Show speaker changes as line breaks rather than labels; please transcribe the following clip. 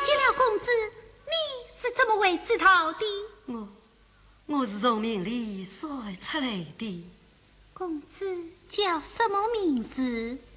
见了公子，你是怎么为此逃的？
我是从命里甩出来的。
公子叫什么名字？